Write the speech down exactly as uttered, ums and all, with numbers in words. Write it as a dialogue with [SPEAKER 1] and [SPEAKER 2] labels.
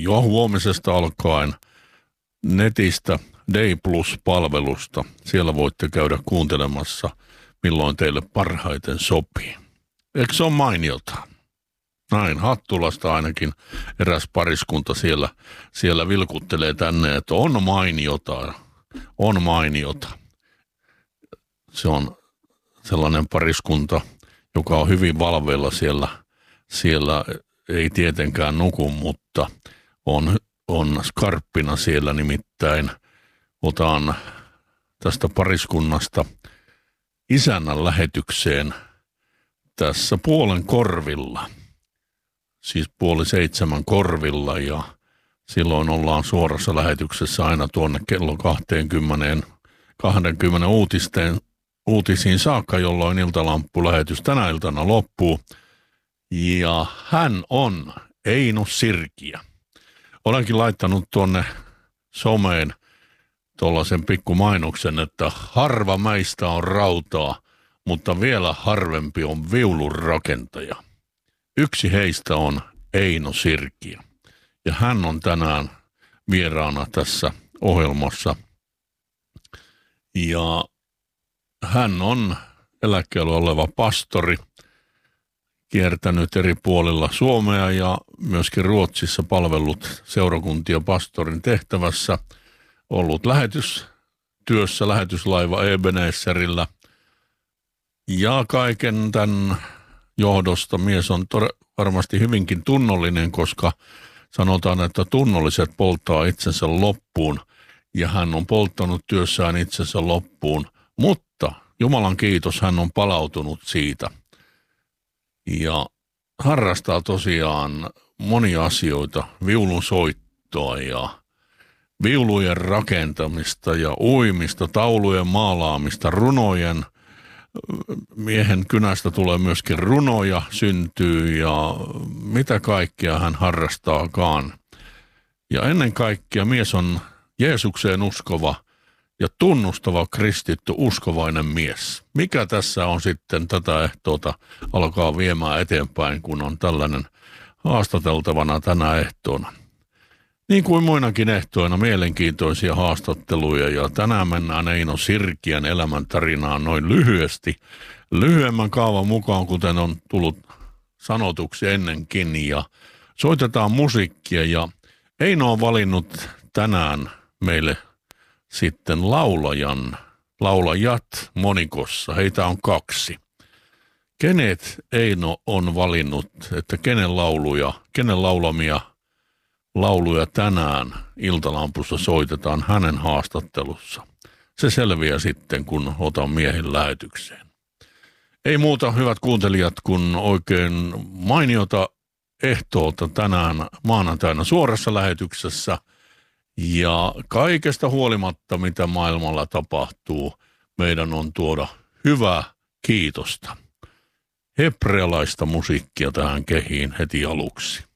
[SPEAKER 1] jo huomisesta alkaen netistä Day Plus-palvelusta. Siellä voitte käydä kuuntelemassa, milloin teille parhaiten sopii. Eikö se ole mainiota? Näin, Hattulasta ainakin eräs pariskunta siellä, siellä vilkuttelee tänne, että on mainiota, on mainiota. Se on sellainen pariskunta, joka on hyvin valveilla siellä, siellä ei tietenkään nuku, mutta on, on skarppina siellä, nimittäin otan tästä pariskunnasta isännän lähetykseen tässä puolen korvilla, siis puoli seitsemän korvilla, ja silloin ollaan suorassa lähetyksessä aina tuonne kello kaksikymmentä, kaksikymmentä uutisten, uutisiin saakka, jolloin iltalamppulähetys tänä iltana loppuu. Ja hän on Eino Sirkiä. Olenkin laittanut tuonne someen tuollaisen pikkumainoksen, että harva meistä on rautaa, mutta vielä harvempi on viulun rakentaja. Yksi heistä on Eino Sirkiä. Ja hän on tänään vieraana tässä ohjelmassa. Ja hän on eläkkeellä oleva pastori, kiertänyt eri puolilla Suomea ja myöskin Ruotsissa palvellut seurakuntia pastorin tehtävässä, ollut lähetystyössä lähetyslaiva Ebenezerillä, ja kaiken tämän johdosta mies on tod- varmasti hyvinkin tunnollinen, koska sanotaan, että tunnolliset polttaa itsensä loppuun, ja hän on polttanut työssään itsensä loppuun, mutta Jumalan kiitos, hän on palautunut siitä ja harrastaa tosiaan monia asioita, viulun soittoa ja viulujen rakentamista ja uimista, taulujen maalaamista, runojen. Miehen kynästä tulee myöskin runoja, syntyy, ja mitä kaikkea hän harrastaakaan. Ja ennen kaikkea mies on Jeesukseen uskova ja tunnustava kristitty uskovainen mies. Mikä tässä on sitten tätä ehtoota alkaa viemään eteenpäin, kun on tällainen haastateltavana tänä ehtoona? Niin kuin muinakin ehtoina mielenkiintoisia haastatteluja, ja tänään mennään Eino Sirkiän elämäntarinaan noin lyhyesti. Lyhyemmän kaavan mukaan, kuten on tullut sanotuksi ennenkin, ja soitetaan musiikkia, ja Eino on valinnut tänään meille sitten laulajan, laulajat monikossa. Heitä on kaksi. Kenet Eino on valinnut, että kenen lauluja, kenen laulamia lauluja tänään iltalampussa soitetaan hänen haastattelussa. Se selviää sitten, kun otan miehen lähetykseen. Ei muuta, hyvät kuuntelijat, kun oikein mainiota ehtoota tänään maanantaina suorassa lähetyksessä. Ja kaikesta huolimatta, mitä maailmalla tapahtuu, meidän on tuoda hyvää kiitosta. Hebrealaista musiikkia tähän kehiin heti aluksi.